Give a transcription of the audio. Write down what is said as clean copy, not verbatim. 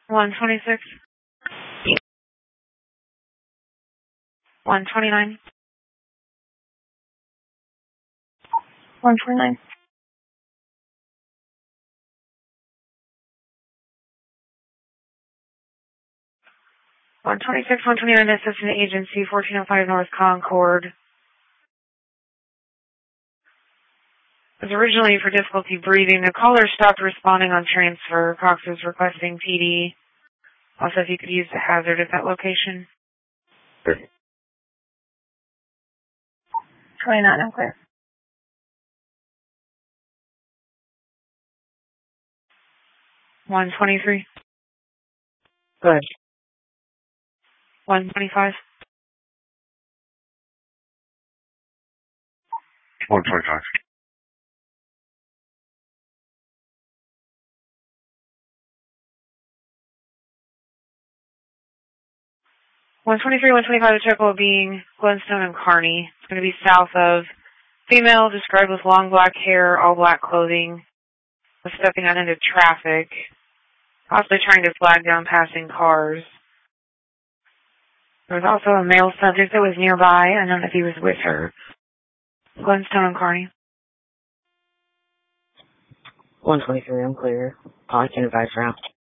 126. 129. 129. 126, 129, Assistant Agency, 1405 North Concord. It was originally for difficulty breathing. The caller stopped responding on transfer. Cox is requesting PD. Also, if you could use the hazard at that location. 29, I'm clear. 123. Good. 125. 125. 123, 125, the check will be Glenstone and Kearney. It's going to be south of female, described with long black hair, all black clothing, was stepping out into traffic, possibly trying to flag down passing cars. There was also a male subject that was nearby. I don't know if he was with her. Glenstone and Kearney. 123, I'm clear. I can advise route.